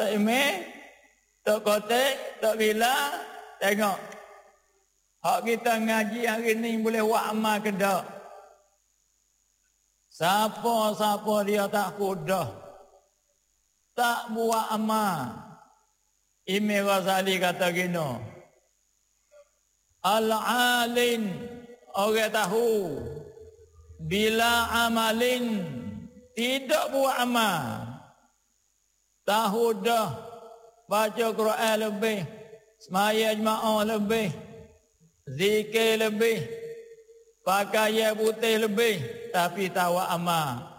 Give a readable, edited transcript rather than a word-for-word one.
tak email, tak kotek, tak gila, tengok. Hak kita ngaji hari ni boleh buat amal ke tak? Siapa dia tak kudah, tak buat amal. Imam Ghazali kata gini, al-alim, orang tahu, bila amalin, tidak buat amal. Tahu dah, baca Quran lebih, semaya jemaah lebih, zikir lebih, pakai putih lebih, tapi tak buat amal.